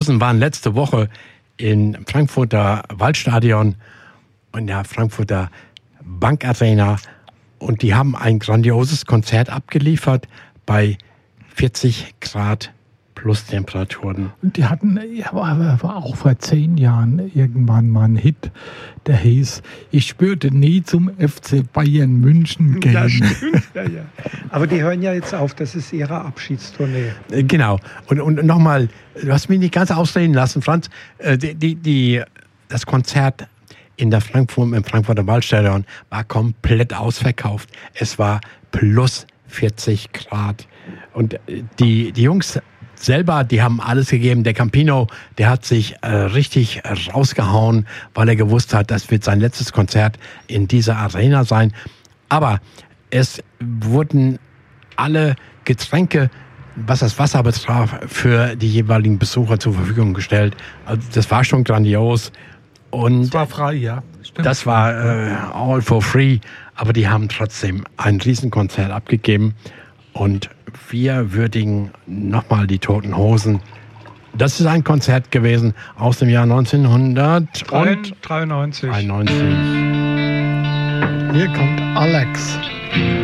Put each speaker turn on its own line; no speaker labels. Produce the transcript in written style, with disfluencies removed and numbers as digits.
Hosen waren letzte Woche im Frankfurter Waldstadion und der Frankfurter Bankarena und die haben ein grandioses Konzert abgeliefert bei 40 Grad plus Temperaturen.
Und die hatten war auch vor 10 Jahren irgendwann mal einen Hit, der hieß „Ich spürte nie zum FC Bayern München gehen".
Ja, stimmt. Ja. Aber die hören ja jetzt auf, das ist ihre Abschiedstournee.
Genau. Und nochmal, du hast mich nicht ganz ausreden lassen, Franz. Das Konzert im Frankfurter Waldstadion war komplett ausverkauft. Es war plus 40 Grad. Und die Jungs selber, die haben alles gegeben. Der Campino, der hat sich richtig rausgehauen, weil er gewusst hat, das wird sein letztes Konzert in dieser Arena sein. Aber es wurden alle Getränke, was das Wasser betraf, für die jeweiligen Besucher zur Verfügung gestellt. Also das war schon grandios. Und
das war frei, ja. Stimmt.
Das war all for free. Aber die haben trotzdem ein Riesenkonzert abgegeben. Und wir würdigen nochmal die Toten Hosen. Das ist ein Konzert gewesen aus dem Jahr 1993.
Hier
Hier kommt Alex.